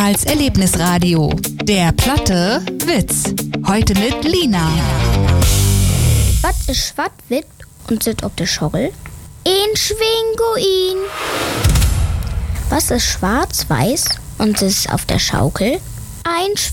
Karls Erlebnisradio. Der Platte Witz. Heute mit Lina. Was ist schwarz-wit und sit auf der Schorrel? Ein Schwinguin. Was ist schwarz-weiß und sitzt auf der Schaukel? Ein